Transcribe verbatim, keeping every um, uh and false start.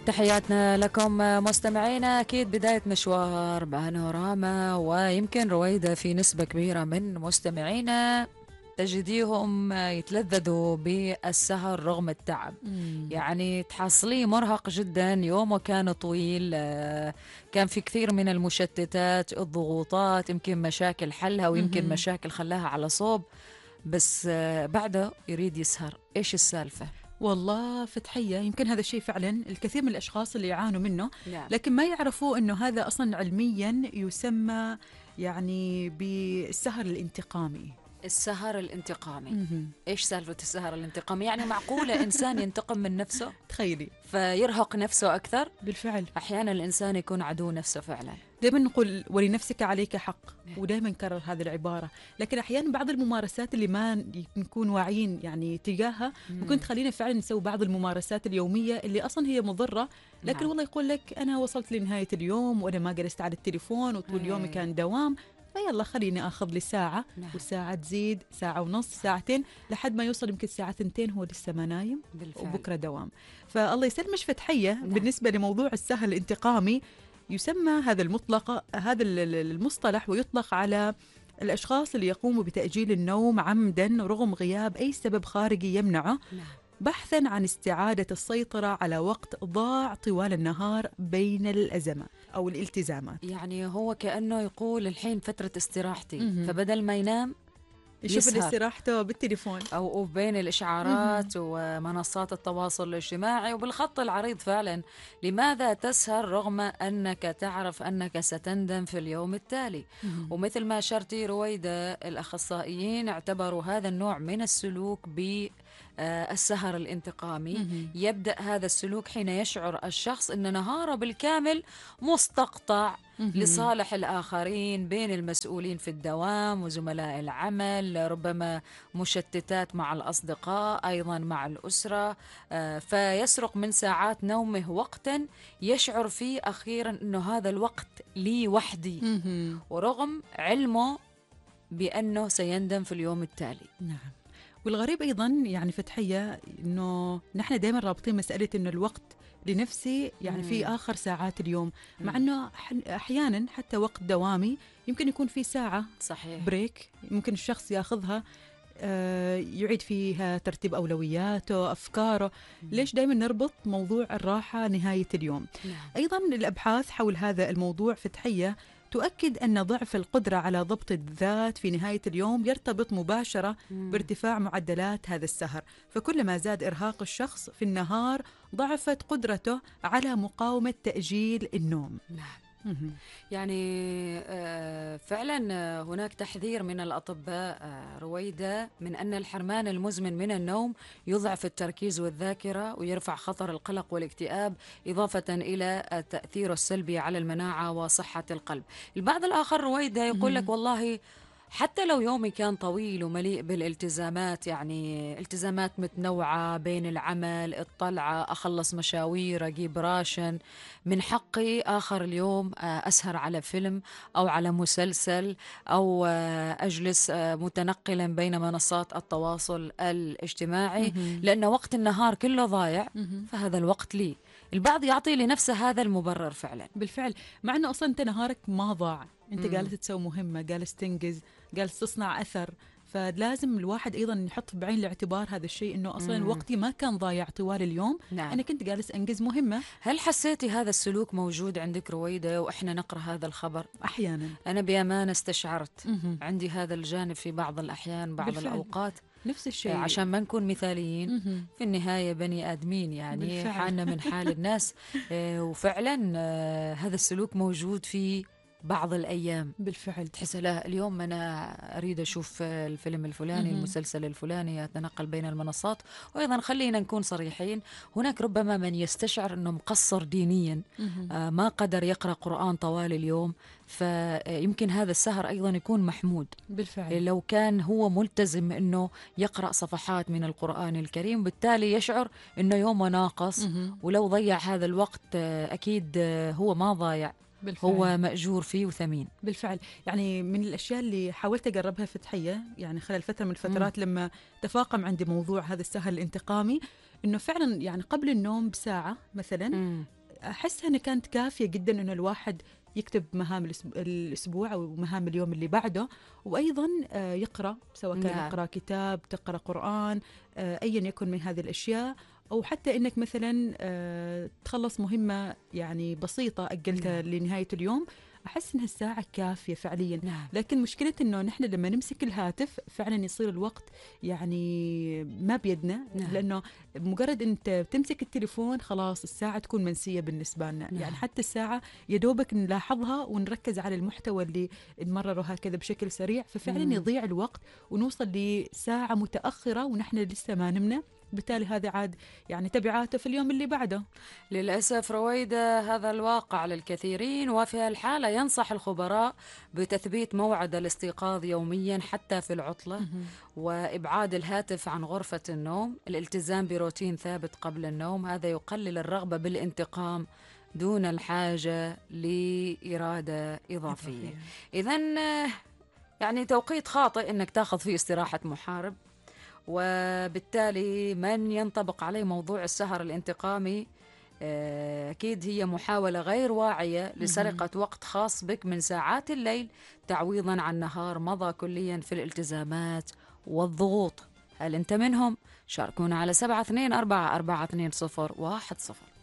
تحياتنا لكم مستمعينا. أكيد بداية مشوار بانوراما، ويمكن رويدة في نسبة كبيرة من مستمعينا تجديهم يتلذذوا بالسهر رغم التعب. مم. يعني تحصليه مرهق جدا، يومه كان طويل، كان في كثير من المشتتات، الضغوطات، يمكن مشاكل حلها ويمكن مهم. مشاكل خلاها على صوب، بس بعده يريد يسهر. إيش السالفة؟ والله فتحية، يمكن هذا الشيء فعلا الكثير من الأشخاص اللي يعانوا منه، نعم. لكن ما يعرفوا أنه هذا أصلا علميا يسمى يعني بالسهر الانتقامي. السهر الانتقامي. مهم. ايش سالفة السهر الانتقامي؟ يعني معقولة انسان ينتقم من نفسه تخيلي. فيرهق نفسه اكثر؟ بالفعل احيانا الانسان يكون عدو نفسه فعلا. دائما نقول ولنفسك عليك حق، نعم. ودائما نكرر هذه العبارة، لكن أحيانا بعض الممارسات اللي ما نكون واعيين يعني تجاهها ممكن تخلينا فعلا نسوي بعض الممارسات اليومية اللي أصلا هي مضرة، لكن نعم. والله يقول لك أنا وصلت لنهاية اليوم وأنا ما جلست على التليفون وطول يومي أي. كان دوام، فيلا خليني أخذ لي ساعة. نعم. والساعة تزيد ساعة ونص، ساعتين، لحد ما يوصل يمكن الساعة ثنتين هو لسه ما نايم، بالفعل. وبكرة دوام. فالله يسلمش فتحية. نعم. بالنسبة لموضوع السهر الانتقامي، يسمى هذا المطلق هذا المصطلح ويطلق على الأشخاص اللي يقوموا بتأجيل النوم عمدا رغم غياب أي سبب خارجي يمنعه، نعم. بحثا عن استعادة السيطرة على وقت ضاع طوال النهار بين الأزمة أو الالتزامات. يعني هو كأنه يقول الحين فترة استراحتي، مهم. فبدل ما ينام يشوف يسهر. الاستراحته بالتليفون أو بين الإشعارات ومنصات التواصل الاجتماعي وبالخط العريض فعلا. لماذا تسهر رغم أنك تعرف أنك ستندم في اليوم التالي؟ مهم. ومثل ما أشرتي رويدة، الأخصائيين اعتبروا هذا النوع من السلوك ب السهر الانتقامي. مهم. يبدأ هذا السلوك حين يشعر الشخص أن نهاره بالكامل مستقطع مهم. لصالح الآخرين، بين المسؤولين في الدوام وزملاء العمل، ربما مشتتات مع الأصدقاء، أيضا مع الأسرة، آه، فيسرق من ساعات نومه وقتا يشعر فيه أخيرا أنه هذا الوقت لي وحدي، مهم. ورغم علمه بأنه سيندم في اليوم التالي. نعم. والغريب أيضا يعني فتحية أنه نحن دائما رابطين مسألة أنه الوقت لنفسي يعني في مم. آخر ساعات اليوم، مع مم. أنه أحيانا حتى وقت دوامي يمكن يكون في ساعة صحيح. بريك ممكن الشخص ياخذها، آه، يعيد فيها ترتيب أولوياته أفكاره. مم. ليش دائما نربط موضوع الراحة نهاية اليوم؟ نعم. أيضا الأبحاث حول هذا الموضوع فتحية تؤكد أن ضعف القدرة على ضبط الذات في نهاية اليوم يرتبط مباشرة مم. بارتفاع معدلات هذا السهر، فكلما زاد إرهاق الشخص في النهار ضعفت قدرته على مقاومة تأجيل النوم. نعم. مهم. يعني آه، فعلا آه، هناك تحذير من الأطباء آه، رويدة من أن الحرمان المزمن من النوم يضعف التركيز والذاكرة ويرفع خطر القلق والاكتئاب، إضافة إلى التأثير السلبي على المناعة وصحة القلب. البعض الآخر رويدة يقول لك مهم. والله حتى لو يومي كان طويل ومليء بالالتزامات، يعني التزامات متنوعة بين العمل، الطلعة، أخلص مشاوير، أجيب راشن، من حقي آخر اليوم أسهر على فيلم أو على مسلسل أو أجلس متنقلا بين منصات التواصل الاجتماعي، مهم. لأن وقت النهار كله ضايع، مهم. فهذا الوقت لي. البعض يعطي لنفسه هذا المبرر فعلا. بالفعل، مع أنه أصلا أنت نهارك ما ضاع، أنت مم. جالس تسوي مهمة، جالس تنجز، جالس تصنع أثر، فلازم الواحد أيضا يحط بعين الاعتبار هذا الشيء، أنه أصلا مم. وقتي ما كان ضايع طوال اليوم. نعم. أنا كنت جالس أنجز مهمة. هل حسيتي هذا السلوك موجود عندك رويدة وإحنا نقرأ هذا الخبر؟ أحيانا. أنا بأمانة استشعرت مهم. عندي هذا الجانب في بعض الأحيان، بعض بالفعل. الأوقات، نفس الشيء. عشان ما نكون مثاليين، مهم. في النهاية بني آدمين، يعني بالفعل. حالنا من حال الناس. آه، وفعلا آه، هذا السلوك موجود في بعض الأيام. بالفعل. تحس لا اليوم أنا أريد أشوف الفيلم الفلاني، مهم. المسلسل الفلاني، أتنقل بين المنصات. وأيضا خلينا نكون صريحين، هناك ربما من يستشعر أنه مقصر دينيا، مهم. آه، ما قدر يقرأ قرآن طوال اليوم، فيمكن هذا السهر أيضا يكون محمود بالفعل. لو كان هو ملتزم أنه يقرأ صفحات من القرآن الكريم، بالتالي يشعر أنه يومه ناقص. مهم. ولو ضيع هذا الوقت آه، أكيد آه، هو ما ضايع، بالفعل. هو مأجور فيه وثمين. بالفعل. يعني من الأشياء اللي حاولت أقربها فتحية يعني خلال فترة من الفترات مم. لما تفاقم عندي موضوع هذا السهر الانتقامي، إنه فعلا يعني قبل النوم بساعة مثلا مم. أحسها أنها كانت كافية جدا أن الواحد يكتب مهام الأسبوع, الأسبوع أو مهام اليوم اللي بعده، وأيضا آه يقرأ، سواء كان نعم. يقرأ كتاب، تقرأ قرآن، آه أيا يكن من هذه الأشياء، أو حتى أنك مثلا آه تخلص مهمة يعني بسيطة أجلتها نعم. لنهاية اليوم. أحس إنها الساعة كافية فعليا. نعم. لكن مشكلة إنه نحن لما نمسك الهاتف فعلا يصير الوقت يعني ما بيدنا. نعم. لأنه مجرد أنت تمسك التليفون خلاص الساعة تكون منسية بالنسبة لنا. نعم. يعني حتى الساعة يدوبك نلاحظها ونركز على المحتوى اللي نمرره هكذا بشكل سريع، ففعلا مم. يضيع الوقت ونوصل لساعة متأخرة ونحن لسه ما نمنا. بالتالي هذا عاد يعني تبعاته في اليوم اللي بعده. للأسف رويدة هذا الواقع للكثيرين، وفي الحالة ينصح الخبراء بتثبيت موعد الاستيقاظ يوميا حتى في العطلة، وإبعاد الهاتف عن غرفة النوم، الالتزام بروتين ثابت قبل النوم، هذا يقلل الرغبة بالانتقام دون الحاجة لإرادة إضافية. إذن يعني توقيت خاطئ أنك تاخذ فيه استراحة محارب، وبالتالي من ينطبق عليه موضوع السهر الانتقامي أكيد هي محاولة غير واعية لسرقة وقت خاص بك من ساعات الليل تعويضا عن نهار مضى كليا في الالتزامات والضغوط. هل أنت منهم؟ شاركونا على سبعة اثنين أربعة أربعة اثنين صفر واحد صفر.